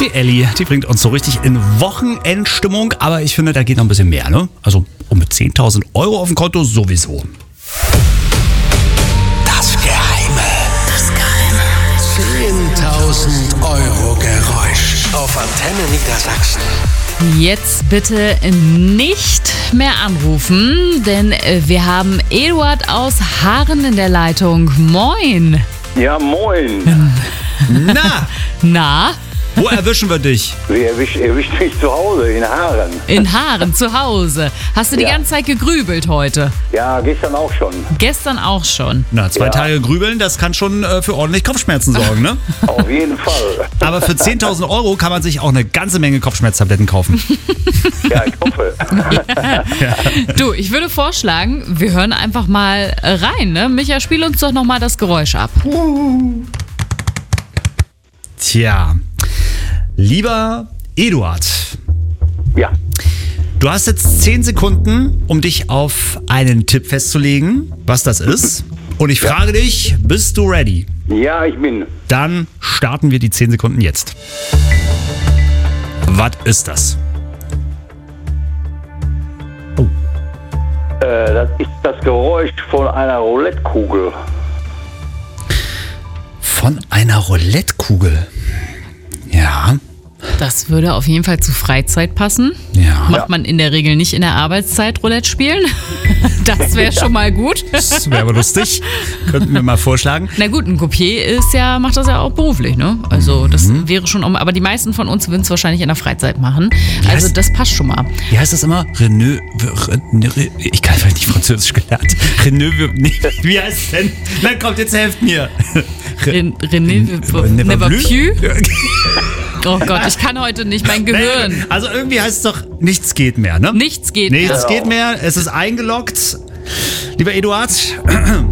Die Elli, die bringt uns so richtig in Wochenendstimmung, aber ich finde, da geht noch ein bisschen mehr, ne? Also mit 10.000 Euro auf dem Konto sowieso. Das Geheime. 10.000 Euro Geräusch auf Antenne Niedersachsen. Jetzt bitte nicht mehr anrufen, denn wir haben Eduard aus Haaren in der Leitung. Moin. Ja, moin. Na, wo erwischen wir dich? Wie erwischt mich zu Hause in Haaren? In Haaren zu Hause. Hast du die Ja. ganze Zeit gegrübelt heute? Ja, gestern auch schon. Gestern auch schon. Na, 2 Ja. Tage grübeln, das kann schon für ordentlich Kopfschmerzen sorgen, ne? Auf jeden Fall. Aber für 10.000 Euro kann man sich auch eine ganze Menge Kopfschmerztabletten kaufen. Ja, ich hoffe. Du, ich würde vorschlagen, wir hören einfach mal rein, ne? Micha, spiel uns doch nochmal das Geräusch ab. Tja, lieber Eduard, Ja, du hast jetzt 10 Sekunden, um dich auf einen Tipp festzulegen, was das ist. Und ich frage dich, bist du ready? ja, ich bin. Dann starten wir die 10 Sekunden jetzt. Was ist das? Das ist das Geräusch von einer Roulettekugel. Von einer Roulettekugel. Ja, Das würde auf jeden Fall zu Freizeit passen. ja. Macht man in der Regel nicht in der Arbeitszeit Roulette spielen. Das wäre schon mal gut. Das wäre aber lustig. Könnten wir mal vorschlagen. Na gut, ein Coupé macht das ja auch beruflich, ne? Also das wäre schon, aber die meisten von uns würden es wahrscheinlich in der Freizeit machen. Also heißt- das passt schon mal. Wie heißt das immer? Ich kann vielleicht nicht Französisch gelernt. Wie heißt es denn? Na kommt, jetzt helft mir. René ne va plus. Oh Gott, ich kann heute nicht, mein Gehirn. Also irgendwie heißt es doch, nichts geht mehr, ne? Nichts geht mehr. Nichts geht mehr. Es ist eingeloggt. Lieber Eduard,